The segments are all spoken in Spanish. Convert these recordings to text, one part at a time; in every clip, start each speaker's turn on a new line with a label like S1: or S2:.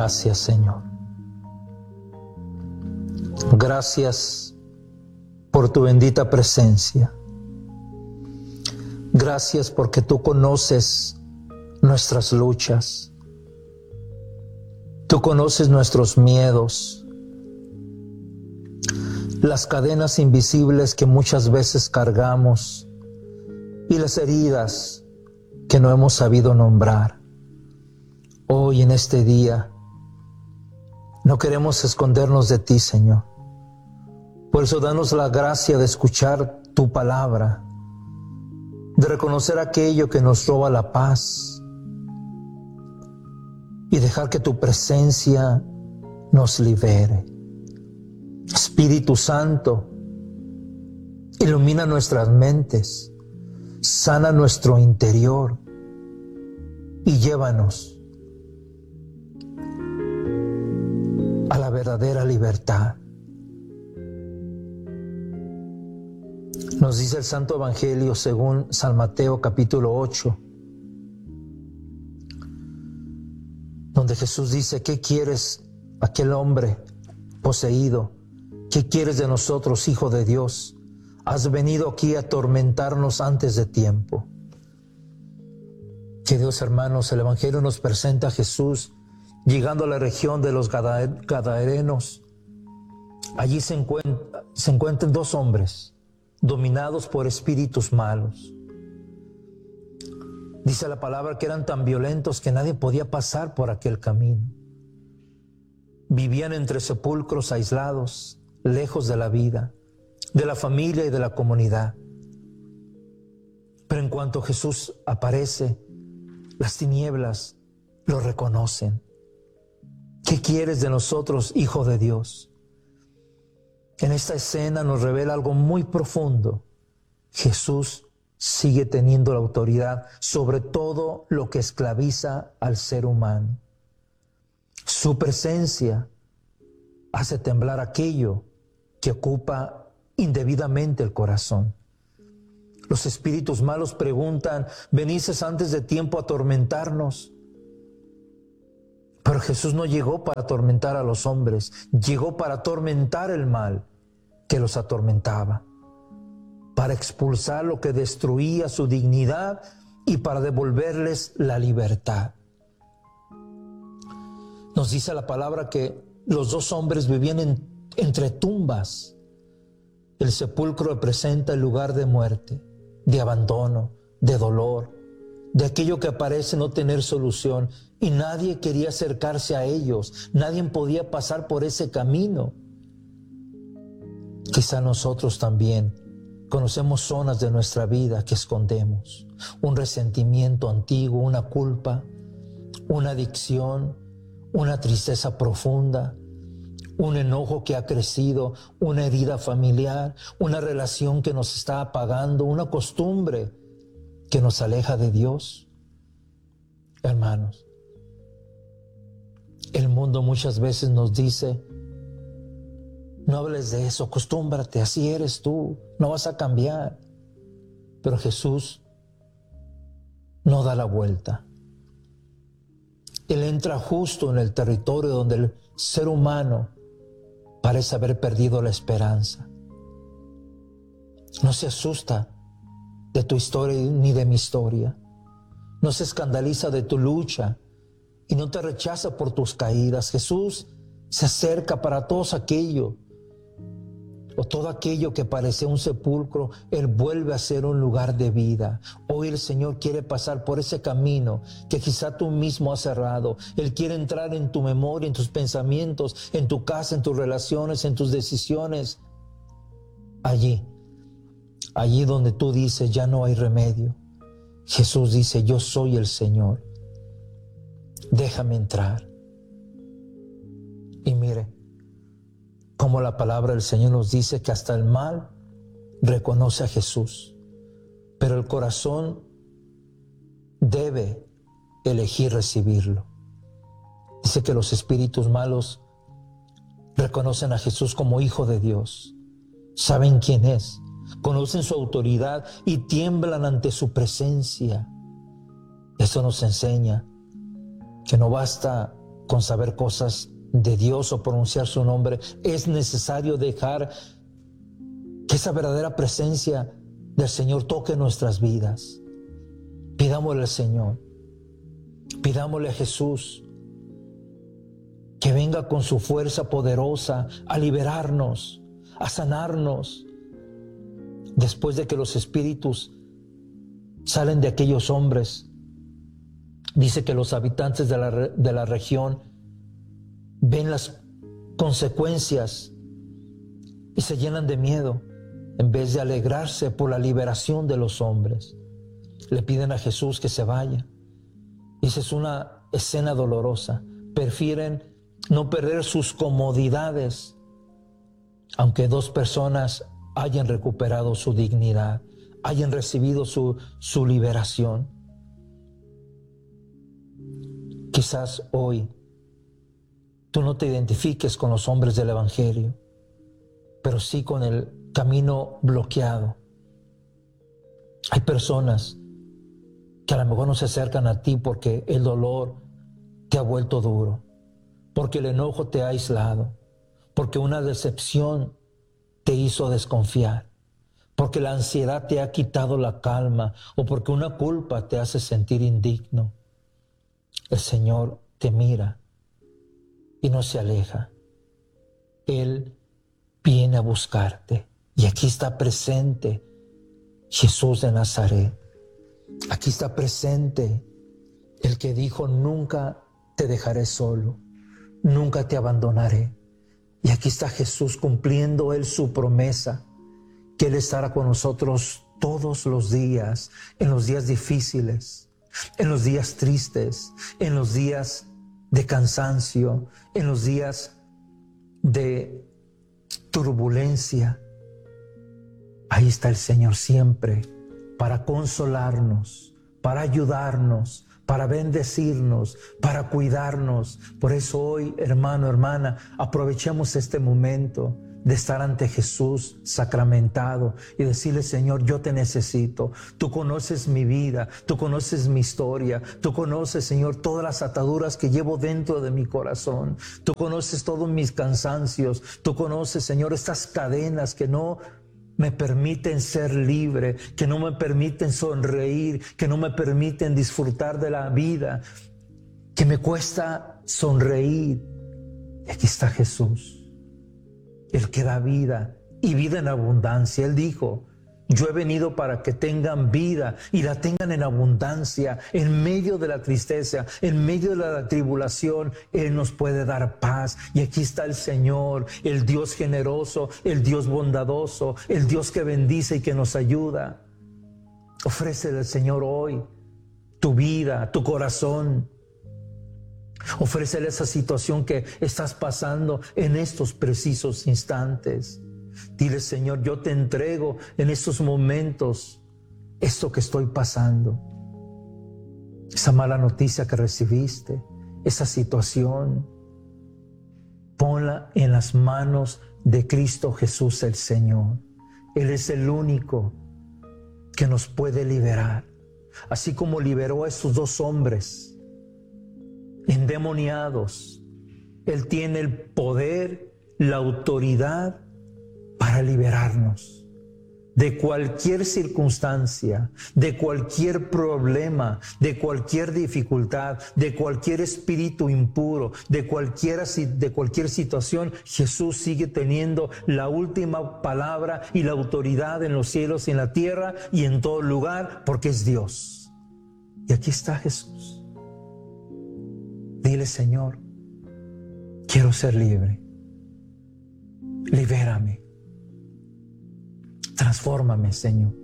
S1: Gracias, Señor. Gracias por tu bendita presencia. Gracias porque tú conoces nuestras luchas. Tú conoces nuestros miedos, las cadenas invisibles que muchas veces cargamos y las heridas que no hemos sabido nombrar. Hoy en este día no queremos escondernos de ti, Señor. Por eso danos la gracia de escuchar tu palabra, de reconocer aquello que nos roba la paz y dejar que tu presencia nos libere. Espíritu Santo, ilumina nuestras mentes, sana nuestro interior y llévanos a la verdadera libertad. Nos dice el Santo Evangelio según San Mateo capítulo 8, donde Jesús dice: ¿qué quieres, aquel hombre poseído? ¿Qué quieres de nosotros, Hijo de Dios? Has venido aquí a atormentarnos antes de tiempo. Queridos hermanos, el Evangelio nos presenta a Jesús llegando a la región de los Gadarenos. Allí se encuentran dos hombres dominados por espíritus malos. Dice la palabra que eran tan violentos que nadie podía pasar por aquel camino. Vivían entre sepulcros aislados, lejos de la vida, de la familia y de la comunidad. Pero en cuanto Jesús aparece, las tinieblas lo reconocen. ¿Qué quieres de nosotros, Hijo de Dios? En esta escena nos revela algo muy profundo. Jesús sigue teniendo la autoridad sobre todo lo que esclaviza al ser humano. Su presencia hace temblar aquello que ocupa indebidamente el corazón. Los espíritus malos preguntan: ¿veniste antes de tiempo a atormentarnos? Pero Jesús no llegó para atormentar a los hombres, llegó para atormentar el mal que los atormentaba, para expulsar lo que destruía su dignidad y para devolverles la libertad. Nos dice la palabra que los dos hombres vivían entre tumbas. El sepulcro representa el lugar de muerte, de abandono, de dolor, de aquello que parece no tener solución, y nadie quería acercarse a ellos, nadie podía pasar por ese camino. Quizá nosotros también conocemos zonas de nuestra vida que escondemos, un resentimiento antiguo, una culpa, una adicción, una tristeza profunda, un enojo que ha crecido, una herida familiar, una relación que nos está apagando, una costumbre que nos aleja de Dios. Hermanos, el mundo muchas veces nos dice: no hables de eso, acostúmbrate, así eres tú, no vas a cambiar. Pero Jesús no da la vuelta. Él entra justo en el territorio donde el ser humano parece haber perdido la esperanza. No se asusta de tu historia ni de mi historia. No se escandaliza de tu lucha y no te rechaza por tus caídas. Jesús se acerca para todos aquello, o todo aquello que parecía un sepulcro. Él vuelve a ser un lugar de vida. Hoy el Señor quiere pasar por ese camino que quizá tú mismo has cerrado. Él quiere entrar en tu memoria, en tus pensamientos, en tu casa, en tus relaciones, en tus decisiones. Allí donde tú dices: ya no hay remedio. Jesús dice: yo soy el Señor. Déjame entrar. Y mire cómo la palabra del Señor nos dice que hasta el mal reconoce a Jesús, pero el corazón debe elegir recibirlo. Dice que los espíritus malos reconocen a Jesús como Hijo de Dios, saben quién es, conocen su autoridad y tiemblan ante su presencia. Eso nos enseña que no basta con saber cosas de Dios o pronunciar su nombre. Es necesario dejar que esa verdadera presencia del Señor toque nuestras vidas. Pidámosle al Señor, pidámosle a Jesús que venga con su fuerza poderosa a liberarnos, a sanarnos. Después de que los espíritus salen de aquellos hombres, dice que los habitantes de la región ven las consecuencias y se llenan de miedo en vez de alegrarse por la liberación de los hombres. Le piden a Jesús que se vaya. Esa es una escena dolorosa. Prefieren no perder sus comodidades, aunque dos personas hayan recuperado su dignidad, hayan recibido su liberación. Quizás hoy tú no te identifiques con los hombres del Evangelio, pero sí con el camino bloqueado. Hay personas que a lo mejor no se acercan a ti porque el dolor te ha vuelto duro, porque el enojo te ha aislado, porque una decepción te hizo desconfiar, porque la ansiedad te ha quitado la calma o porque una culpa te hace sentir indigno. El Señor te mira y no se aleja. Él viene a buscarte y aquí está presente Jesús de Nazaret. Aquí está presente el que dijo: nunca te dejaré solo, nunca te abandonaré. Y aquí está Jesús cumpliendo Él su promesa, que Él estará con nosotros todos los días, en los días difíciles, en los días tristes, en los días de cansancio, en los días de turbulencia. Ahí está el Señor siempre para consolarnos, para ayudarnos, para bendecirnos, para cuidarnos. Por eso hoy, hermano, hermana, aprovechemos este momento de estar ante Jesús sacramentado y decirle: Señor, yo te necesito. Tú conoces mi vida, tú conoces mi historia, tú conoces, Señor, todas las ataduras que llevo dentro de mi corazón. Tú conoces todos mis cansancios, tú conoces, Señor, estas cadenas que no me permiten ser libre, que no me permiten sonreír, que no me permiten disfrutar de la vida, que me cuesta sonreír. Y aquí está Jesús, el que da vida y vida en abundancia. Él dijo: yo he venido para que tengan vida y la tengan en abundancia. En medio de la tristeza, en medio de la tribulación, Él nos puede dar paz. Y aquí está el Señor, el Dios generoso, el Dios bondadoso, el Dios que bendice y que nos ayuda. Ofrécele al Señor hoy tu vida, tu corazón. Ofrécele esa situación que estás pasando en estos precisos instantes. Dile: Señor, yo te entrego en estos momentos esto que estoy pasando, esa mala noticia que recibiste, esa situación. Ponla en las manos de Cristo Jesús el Señor. Él es el único que nos puede liberar. Así como liberó a esos dos hombres endemoniados, Él tiene el poder, la autoridad para liberarnos de cualquier circunstancia, de cualquier problema, de cualquier dificultad, de cualquier espíritu impuro, de cualquier situación. Jesús sigue teniendo la última palabra y la autoridad en los cielos y en la tierra y en todo lugar, porque es Dios. Y aquí está Jesús. Dile: Señor, quiero ser libre. Libérame. Transfórmame, Señor.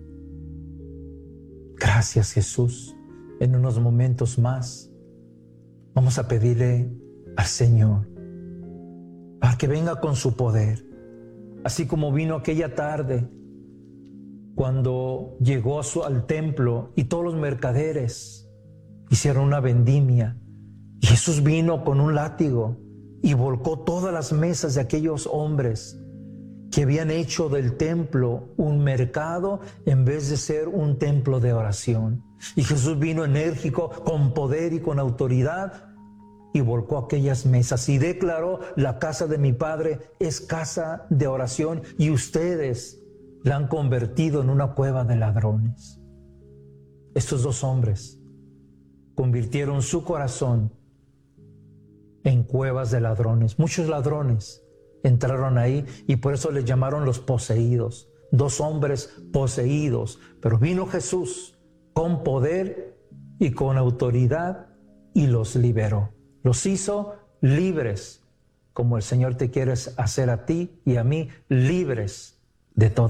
S1: Gracias, Jesús. En unos momentos más vamos a pedirle al Señor para que venga con su poder, así como vino aquella tarde cuando llegó al templo y todos los mercaderes hicieron una vendimia. Y Jesús vino con un látigo y volcó todas las mesas de aquellos hombres que habían hecho del templo un mercado en vez de ser un templo de oración. Y Jesús vino enérgico, con poder y con autoridad, y volcó aquellas mesas y declaró: la casa de mi Padre es casa de oración y ustedes la han convertido en una cueva de ladrones. Estos dos hombres convirtieron su corazón en cuevas de ladrones. Muchos ladrones entraron ahí y por eso les llamaron los poseídos. Dos hombres poseídos. Pero vino Jesús con poder y con autoridad y los liberó. Los hizo libres, como el Señor te quiere hacer a ti y a mí, libres de toda